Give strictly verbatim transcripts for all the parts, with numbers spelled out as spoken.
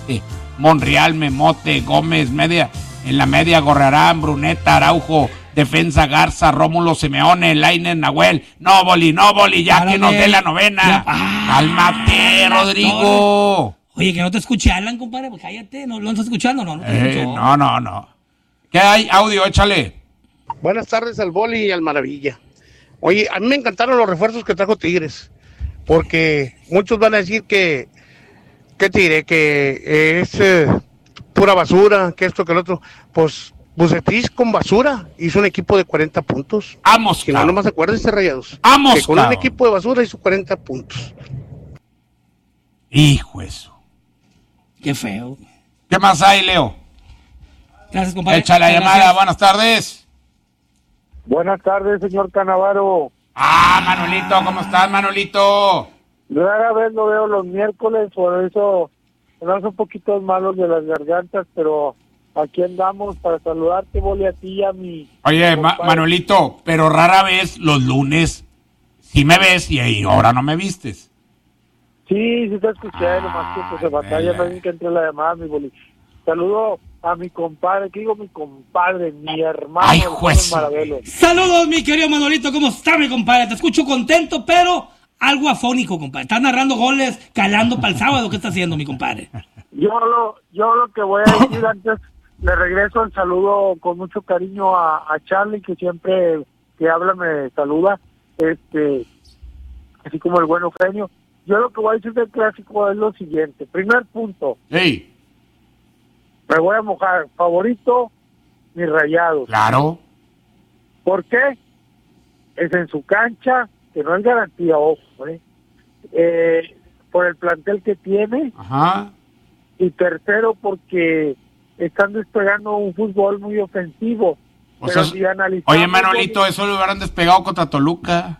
ataque. Monreal, Memote, Gómez, media. En la media, Gorrarán, Bruneta, Araujo. Defensa, Garza, Rómulo, Simeone, Lainez, Nahuel. No, Boli, no, Boli, ya Árale. Que nos dé la novena. Ah, ¡cálmate, Rodrigo! Oye, que no te escuche Alan, compadre, pues cállate. ¿No lo estás escuchando? No, no te eh, No, no, no. ¿Qué hay? Audio, échale. Buenas tardes al Boli y al Maravilla. Oye, a mí me encantaron los refuerzos que trajo Tigres. Porque muchos van a decir que, ¿qué te diré? Que es eh, pura basura, que esto, que el otro. Pues Bucetich con basura hizo un equipo de cuarenta puntos. Vamos, Si no, no más acuérdense, Rayados. Vamos, que con cabrón. un equipo de basura hizo cuarenta puntos. Hijo eso. Qué feo. ¿Qué más hay, Leo? Gracias, compadre. Echa la llamada. Gracias. Buenas tardes. Buenas tardes, señor Canavaro. Ah, Manolito, ¿cómo estás, Manolito? Rara vez lo veo los miércoles, por eso nos un poquito malos de las gargantas, pero aquí andamos para saludarte, Boli, a ti y a mi... Oye, Ma- Manolito, pero rara vez los lunes sí me ves y ahí ahora no me vistes. Sí, sí te escuché, nomás que pues se batalla, no hay que entre la llamada, mi Boli. Saludo a mi compadre, que digo mi compadre, mi hermano, Ay, el juez. Maravelo. Saludos, mi querido Manolito, ¿cómo está, mi compadre? Te escucho contento, pero algo afónico, compadre. Estás narrando goles, calando para el sábado. ¿Qué está haciendo, mi compadre? Yo lo, yo lo que voy a decir antes, le regreso el saludo con mucho cariño a, a Charlie, que siempre que habla me saluda, este, así como el buen Eugenio. Yo lo que voy a decir del clásico es lo siguiente. Primer punto. Sí. Me voy a mojar. Favorito, mis Rayados. Claro. ¿Por qué? Es en su cancha, que no es garantía, ojo, ¿eh? Eh, por el plantel que tiene. Ajá. Y tercero, porque están despegando un fútbol muy ofensivo. O Pero sea, si analizamos, oye, Manolito, eso lo hubieran despegado contra Toluca.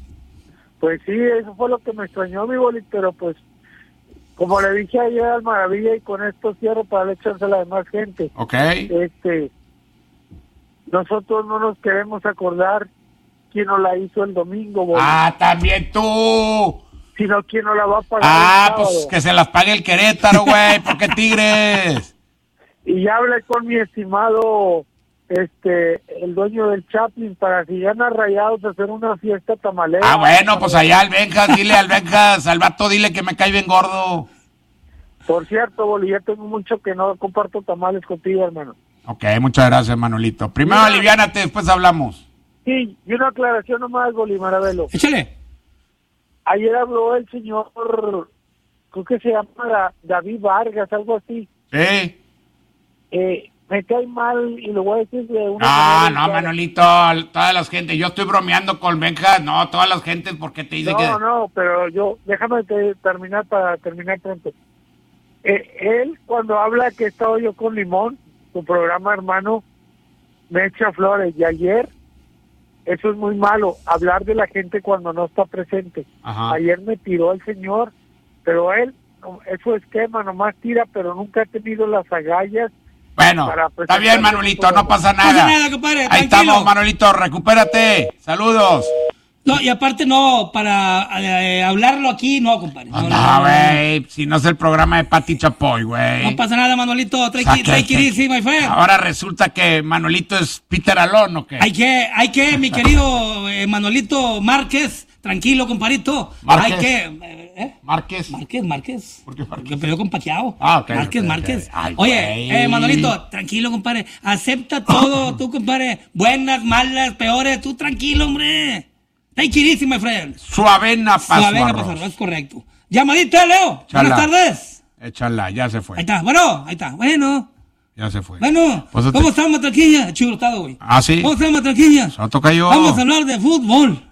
Pues sí, eso fue lo que me extrañó, mi Boli, pero pues, como le dije ayer al Maravilla, y con esto cierro para le echarse a la demás gente. Ok. Este, nosotros no nos queremos acordar quién nos la hizo el domingo, Boli, Ah, también tú. sino quién nos la va a pagar Ah, el sábado. pues que se las pague el Querétaro, güey. ¿Por qué Tigres? Y ya hablé con mi estimado, este, el dueño del Chaplin, para si gana Rayados hacer una fiesta tamalera. Ah, bueno, pues allá al Benjas, dile al Benjas, al vato, dile que me cae bien gordo. Por cierto, Boli, ya tengo mucho que no comparto tamales contigo, hermano. Ok, muchas gracias, Manolito. Primero Mira. aliviánate, después hablamos. Sí, y una aclaración nomás, Boli, Maravelo. Échale. Ayer habló el señor, creo que se llama Da- David Vargas, algo así. Sí. Eh, me cae mal, y lo voy a decir de una No, manera no, clara. Manolito, todas las gentes, yo estoy bromeando con Benjas, no, todas las gentes, porque te dice No, que... no, pero yo, déjame te- terminar para terminar pronto. Eh, él, cuando habla que he estado yo con Limón, su programa hermano, me echa flores. Y ayer, eso es muy malo, hablar de la gente cuando no está presente. Ajá. Ayer me tiró el señor, pero él, no, es su esquema, nomás tira, pero nunca ha tenido las agallas. Bueno, para está bien, presentar Manolito, su no pasa No pasa nada. nada, compadre, Ahí tranquilo. estamos, Manolito, recupérate. Saludos. No, y aparte no, para eh, hablarlo aquí, no, compadre. No, No, no, no, güey, si no es el programa de Pati Chapoy, güey. no pasa nada, Manolito. Take, O sea, it- que- take it que- easy, my friend. Ahora resulta que Manolito es Peter Alón, ¿o qué? Hay que, hay que, mi querido eh, Manolito Márquez, tranquilo, compadrito. Márquez. Hay que, eh, ¿eh? Márquez. Márquez, Márquez. ¿Por qué Márquez? Porque peleó con Paquiao. Ah, ok, Márquez, ok, Márquez. ok. Ay, Oye, güey. eh, Manolito, tranquilo, compadre. Acepta todo, tú, compadre. Buenas, malas, peores, tú tranquilo, hombre. Take it easy, my friend. Suavena paso Suavena arroz. paso, es correcto. Llamadita, Leo. Chala. Buenas tardes. Échala, ya se fue. Ahí está, bueno, ahí está. Bueno, Ya se fue. bueno. Pues te- ¿Cómo está Matranquilla? Churrotado, güey. Ah, sí. ¿Cómo está Matranquilla? Se lo toca yo. Vamos a hablar de fútbol.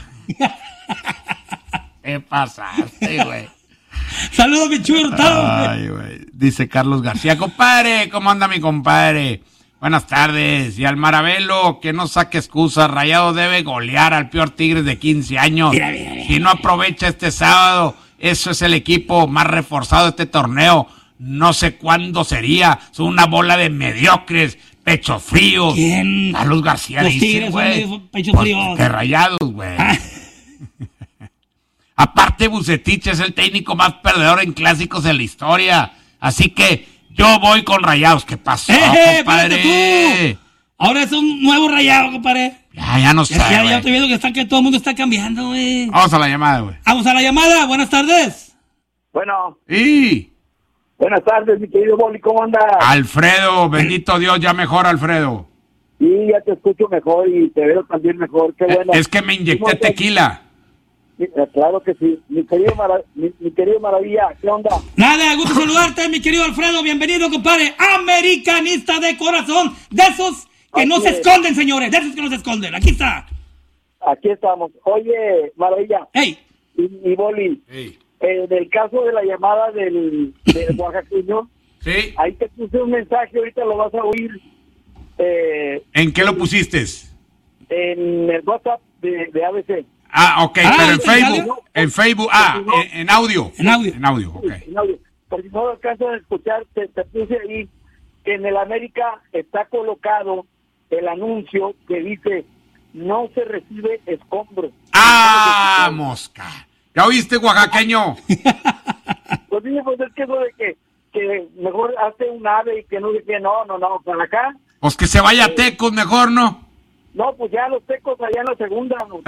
¿Qué pasaste, güey? Saludos, mi churrotado, güey. Ay, güey. Dice Carlos García, compadre, ¿cómo anda mi compadre? Buenas tardes. Y al Maravelo, que no saque excusas. Rayado debe golear al peor Tigres de quince años. Mira, mira, mira. Si no aprovecha este sábado, eso es el equipo más reforzado de este torneo. No sé cuándo sería. Son una bola de mediocres, pechos fríos. ¿Quién? Carlos García Los dice, Tigres son güey. medio pechos Pues, fríos. que Rayados, güey. Ah. Aparte, Bucetich es el técnico más perdedor en clásicos en la historia. Así que yo voy con Rayados. ¿Qué pasó, ¡Eh, compadre? espérate tú! Ahora es un nuevo Rayado, compadre. Ya, ya no sé, Ya, ya, güey. ya estoy viendo que, está, que todo el mundo está cambiando, güey. Vamos a la llamada, güey. Vamos a la llamada. Buenas tardes. Bueno, Y buenas tardes, mi querido Boli, ¿cómo andas? Alfredo, bendito Dios, ya mejor, Alfredo. Sí, ya te escucho mejor y te veo también mejor, qué bueno. Es que me inyecté ¿Cómo estás? tequila. Sí, eh, claro que sí. Mi querido, Mara- mi, mi querido Maravilla, ¿qué onda? Nada, gusto saludarte, mi querido Alfredo. Bienvenido, compadre. Americanista de corazón. De esos que no Así se es. esconden, señores. De esos que no se esconden. Aquí está. Aquí estamos. Oye, Maravilla Hey. y, y Boli, Sí. eh, en el caso de la llamada del, del oaxaqueño, ¿Sí? ahí te puse un mensaje, ahorita lo vas a oír eh, ¿En qué lo pusiste? en el WhatsApp de, de A B C. Ah, ok, Ah, pero en ¿sí, Facebook. sale? En Facebook. Ah, en, en audio. En audio. En audio, ok. No, por si no lo alcanzas a escuchar, te, te puse ahí que en el América está colocado el anuncio que dice no se recibe escombros. ¡Ah, mosca! ¿Ya oíste, oaxaqueño? Pues sí, pues es que eso de que, que mejor hace un ave y que no dice no, no, no, para acá. Pues que se vaya a Tecos mejor, ¿no? No, pues ya los tecos allá en la segunda. ¿No?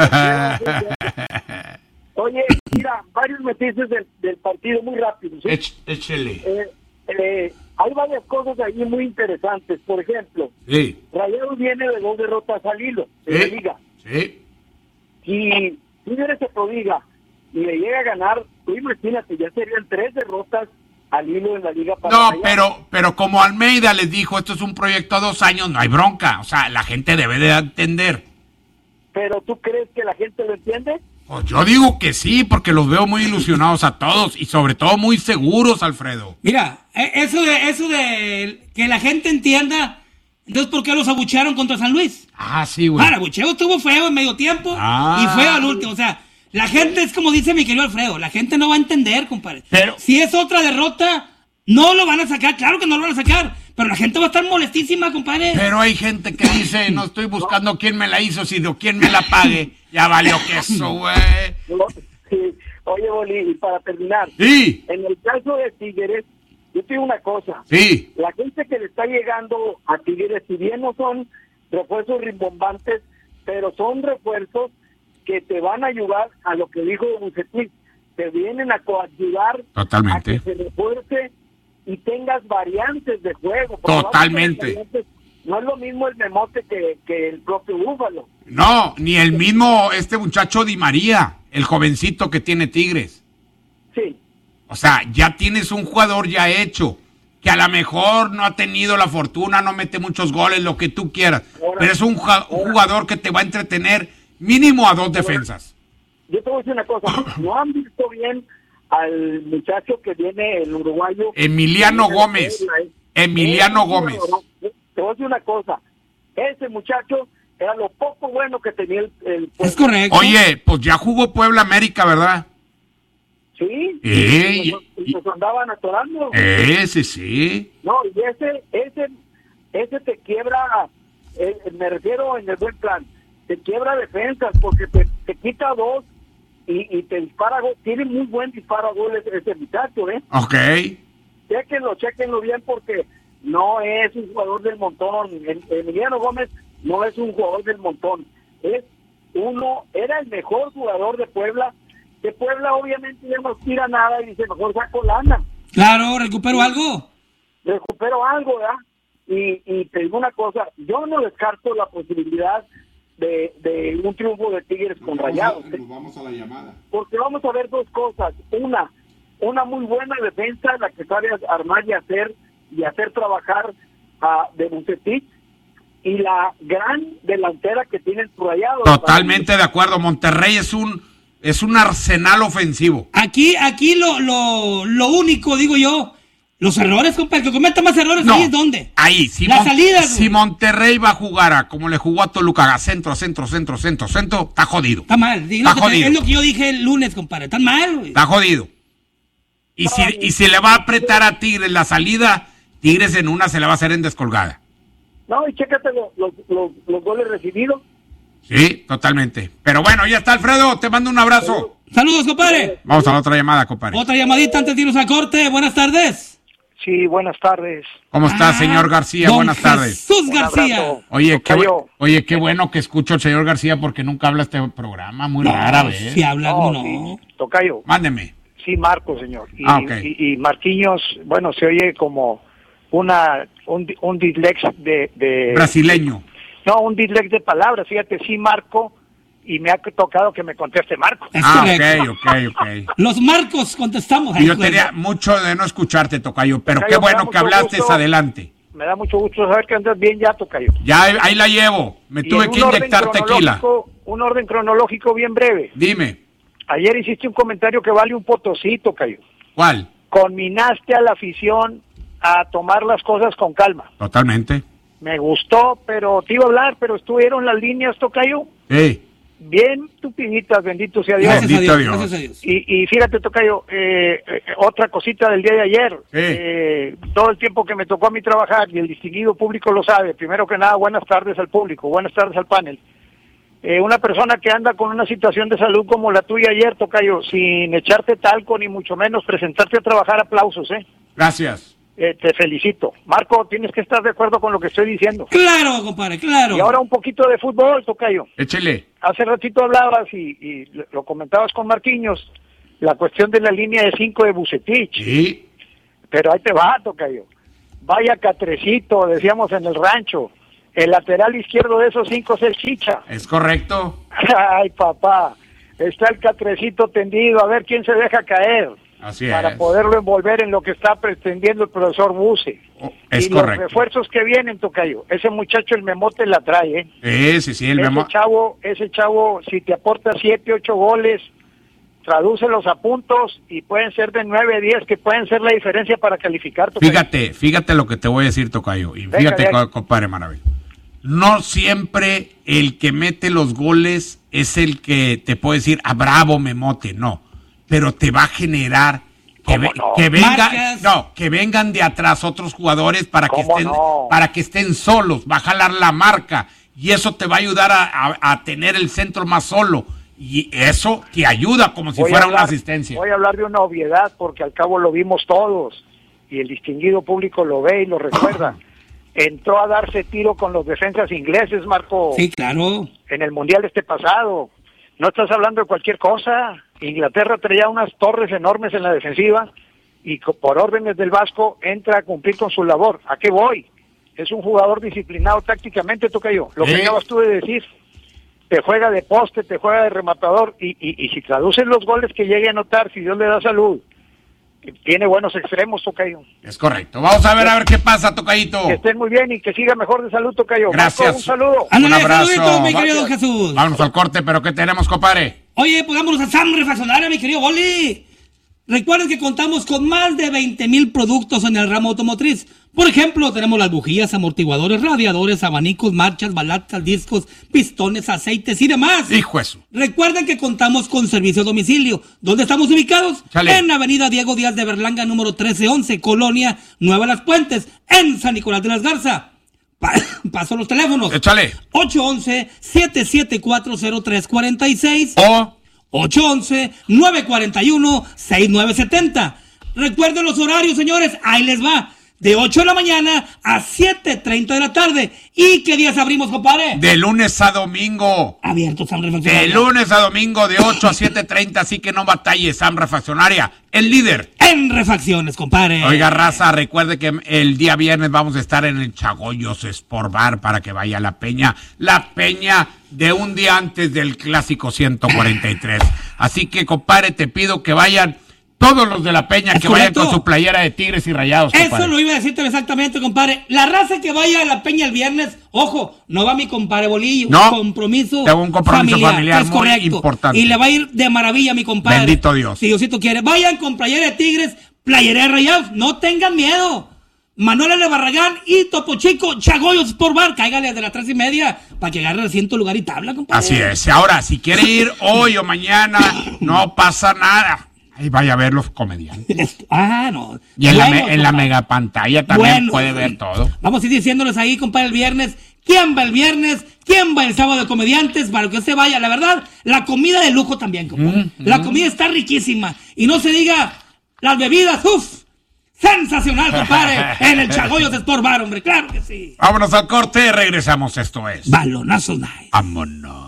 Oye, mira, varios matices del, del partido muy rápido. ¿Sí? Ech- Échele. Eh, eh, hay varias cosas ahí muy interesantes. Por ejemplo, Sí. Rayados viene de dos derrotas al hilo en la Sí. liga. Sí. Si Tigres se prodiga y le llega a ganar, tú imagínate, ya serían tres derrotas al hilo en la liga para No, Rayados. pero, pero como Almeida les dijo, esto es un proyecto a dos años, no hay bronca. O sea, la gente debe de entender. ¿Pero tú crees que la gente lo entiende? Pues yo digo que sí, porque los veo muy ilusionados a todos y sobre todo muy seguros, Alfredo. Mira, eh, eso de eso de que la gente entienda. Entonces, ¿por qué los abuchearon contra San Luis? Ah, sí, güey. Ah, el abucheo estuvo feo en medio tiempo Ah. y fue al último. O sea, la gente es como dice mi querido Alfredo, la gente no va a entender, compadre. Pero- si es otra derrota, no lo van a sacar, claro que no lo van a sacar, pero la gente va a estar molestísima, compadre. Pero hay gente que dice, no estoy buscando quién me la hizo, sino quién me la pague. Ya valió queso, güey. No, sí. Oye, Boli, y para terminar, Sí, en el caso de Tigres, yo te digo una cosa. sí. La gente que le está llegando a Tigres, si bien no son refuerzos rimbombantes, pero son refuerzos que te van a ayudar a lo que dijo Bucetich, te vienen a coayudar Totalmente. a que se refuerce y tengas variantes de juego. Porque Totalmente. vamos a ver variantes. No es lo mismo el Memote que, que el propio Búfalo. No, ni el mismo, este muchacho Di María, el jovencito que tiene Tigres. Sí. O sea, ya tienes un jugador ya hecho, que a lo mejor no ha tenido la fortuna, no mete muchos goles, lo que tú quieras, Ahora, pero es un, ja- un ahora. jugador que te va a entretener mínimo a dos defensas. Yo te voy a decir una cosa, no han visto bien al muchacho que viene, el uruguayo. Emiliano que viene de Gómez. Puebla, ¿eh? Emiliano Ese Gómez. jugador, te voy a decir una cosa, ese muchacho era lo poco bueno que tenía el... el Es correcto. Oye, pues ya jugó Puebla América, ¿verdad? Sí, Eh, y, nos- y nos andaban atorando. Ese sí. No, y ese, ese, ese te quiebra, eh, me refiero en el buen plan, te quiebra defensas porque te, te quita dos y, y te dispara gol. Tiene muy buen disparo a goles ese muchacho, ¿eh? Ok. Chequenlo, chequenlo bien porque no es un jugador del montón. El- Emiliano Gómez no es un jugador del montón. Es uno, era el mejor jugador de Puebla. De Puebla obviamente ya no tira nada y dice, mejor saco lana. Claro, recupero algo. Recupero algo, ¿verdad? Y, y te digo una cosa, yo no descarto la posibilidad de, de un triunfo de Tigres con Rayados, ¿eh? Vamos a la llamada. Porque vamos a ver dos cosas. Una, una muy buena defensa, la que sabe armar y hacer y hacer trabajar a de Bucetich, y la gran delantera que tienen sus Rayados. Totalmente de acuerdo. Monterrey es un es un arsenal ofensivo. Aquí, aquí lo, lo, lo único, digo yo, los errores, compadre, el que cometa más errores No, ahí es donde. ahí, si, Las Mon- salidas, si güey. Monterrey va a jugar a como le jugó a Toluca, a centro, a centro, centro, centro, centro, está jodido. Está mal. Es Está lo, que, jodido. es lo que yo dije el lunes, compadre. Está mal, güey. Está jodido. Y si, y si le va a apretar a Tigres la salida, Tigres en una se le va a hacer en descolgada. No, y chécate los, los, los, los goles recibidos. Sí, totalmente. Pero bueno, ya está, Alfredo, te mando un abrazo. Saludos, compadre. Vamos a la otra llamada, compadre. Otra llamadita antes de irnos a corte. Buenas tardes. Sí, buenas tardes. ¿Cómo está, señor García? Don Buenas tardes. Jesús García. abrazo. Oye, qué, Tocayo. bu- oye, qué bueno que escucho al señor García porque nunca habla este programa, muy No, rara vez. si habla, No, ¿cómo no? sí, Tocayo. Mándeme. Sí, Marco, señor. Y, Ah, ok. y, y Marquinhos, bueno, se oye como una un, di- un dislex de, de... Brasileño. No, un dislex de palabras. Fíjate, sí, Marco, y me ha tocado que me conteste Marco. Es Ah, correcto. ok, ok, ok. Los Marcos contestamos. Y yo Ay, tenía mucho de no escucharte, Tocayo, pero Tocayo, qué me da bueno que mucho hablaste, gusto. adelante. Me da mucho gusto saber que andas bien ya, Tocayo. Ya ahí- ahí la llevo. Me Y tuve en que un orden inyectar tequila. cronológico- Un orden cronológico bien breve. Dime, Ayer hiciste un comentario que vale un potosito, Tocayo. ¿cuál? Conminaste a la afición a tomar las cosas con calma. Totalmente. Me gustó, pero te iba a hablar, pero estuvieron las líneas, Tocayo, Sí, bien tupiditas, bendito sea Dios. Gracias a Bendito Dios, Dios. gracias a Dios. Y, y fíjate, Tocayo, eh, eh, otra cosita del día de ayer. Sí. Eh, todo el tiempo que me tocó a mí trabajar, y el distinguido público lo sabe, primero que nada, buenas tardes al público, buenas tardes al panel. Eh, una persona que anda con una situación de salud como la tuya ayer, Tocayo, sin echarte talco ni mucho menos presentarte a trabajar, aplausos, ¿eh? gracias. Eh, te felicito. Marco, tienes que estar de acuerdo con lo que estoy diciendo. Claro, compadre, claro. Y ahora un poquito de fútbol, Tocayo. Échele. Hace ratito hablabas y, y lo comentabas con Marquinhos, la cuestión de la línea de cinco de Bucetich. Sí, Pero ahí te va, Tocayo. Vaya catrecito, decíamos en el rancho. El lateral izquierdo de esos cinco es el Chicha. es correcto. Ay, papá. Está el catrecito tendido, a ver quién se deja caer. Así Para es. poderlo envolver en lo que está pretendiendo el profesor Buse. Oh, es y los correcto. refuerzos que vienen, Tocayo. Ese muchacho, el Memote, la trae, ¿eh? Sí, sí, sí, el ese memo. chavo, ese chavo, si te aporta siete, ocho goles, tradúcelos a puntos y pueden ser de nueve, diez, que pueden ser la diferencia para calificar. Tocayo. Fíjate, fíjate lo que te voy a decir, Tocayo. Y Venga, fíjate, venga. co- compadre Maravilla. No siempre el que mete los goles es el que te puede decir, ah, bravo, Memote, no. Pero te va a generar que, ¿Cómo ve- no? que venga, Marcas. no, que vengan de atrás otros jugadores para que ¿Cómo estén, no? para que estén solos, va a jalar la marca y eso te va a ayudar a, a- a tener el centro más solo y eso te ayuda como si Voy a fuera hablar- una asistencia. Voy a hablar de una obviedad porque al cabo lo vimos todos y el distinguido público lo ve y lo recuerda. Entró a darse tiro con los defensas ingleses, Marco, Sí, claro. en el Mundial este pasado. No estás hablando de cualquier cosa. Inglaterra traía unas torres enormes en la defensiva y co- por órdenes del Vasco entra a cumplir con su labor. ¿A qué voy? Es un jugador disciplinado tácticamente, Tocayo. Lo que Sí. acabas tú de decir. Te juega de poste, te juega de rematador y, y, y si traduces los goles que llegue a anotar, si Dios le da salud, tiene buenos extremos, Tocayo. Es correcto. Vamos a ver a ver qué pasa, Tocayito. Que estén muy bien y que siga mejor de salud, Tocayo. Gracias. Marco, un saludo. Ándale, Un abrazo. saluditos, mi querido Gracias. Jesús. Vámonos al corte, pero ¿qué tenemos, compadre? Oye, pues vámonos a Sam Refaccionaria, mi querido Boli. Recuerden que contamos con más de veinte mil productos en el ramo automotriz. Por ejemplo, tenemos las bujías, amortiguadores, radiadores, abanicos, marchas, balatas, discos, pistones, aceites y demás. Hijo eso. Recuerden que contamos con servicio a domicilio. ¿Dónde estamos ubicados? Chale. En Avenida Diego Díaz de Berlanga, número trece once, Colonia Nueva Las Puentes, en San Nicolás de las Garza. Pa- paso los teléfonos. Échale. ocho once, siete siete cuatro, cero tres cuatro seis O ocho once, nueve cuatro uno, seis nueve siete cero. Recuerden los horarios, señores. Ahí les va. De ocho de la mañana a siete treinta de la tarde. ¿Y qué días abrimos, compadre? de lunes a domingo. Abierto, Sam De Refaccionaria. lunes a domingo de ocho a siete treinta, así que no batalles, Sam Refaccionaria, el líder. En refacciones, compadre. Oiga, raza, recuerde que el día viernes vamos a estar en el Chagoyos Sport Bar para que vaya a la peña. La peña de un día antes del clásico ciento cuarenta y tres. Así que, compadre, te pido que vayan todos los de la peña, Es que vayan correcto. con su playera de Tigres y Rayados, Eso compadre. lo iba a decirte exactamente, compadre. La raza que vaya a la peña el viernes, ojo, no va mi compadre Bolillo. No, compromiso. tengo un compromiso familiar es muy correcto. importante. Y le va a ir de maravilla a mi compadre. Bendito Dios. Si Diosito quiere. Vayan con playera de Tigres, playera de Rayados. No tengan miedo. Manuel L. Barragán y Topo Chico, Chagoyos Sport Bar. Cáigale de las tres y media para que agarre asiento, lugar y tabla, compadre. Así es. Ahora, si quiere ir hoy o mañana, no pasa nada. Ahí vaya a ver los comediantes. Ah, no. Y en, la, Bueno, me- en la compadre. mega pantalla también Bueno, puede ver todo. Vamos a ir diciéndoles ahí, compadre, el viernes. ¿Quién va el viernes? ¿Quién va el sábado de comediantes? Para que usted vaya. La verdad, la comida de lujo también, compadre. Mm, La comida está riquísima. Y no se diga, las bebidas, uff, sensacionales. sensacional, compadre, en el Chagoyos Sport Bar, hombre, claro que sí. Vámonos al corte, regresamos, esto es Balonazo Night. Vámonos.